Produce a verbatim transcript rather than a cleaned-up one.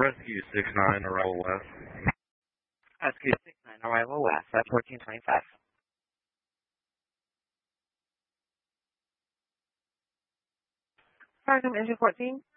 Rescue six nine, arrival west. Rescue six nine, arrival west at fourteen twenty-five. Sorry, come engine fourteen.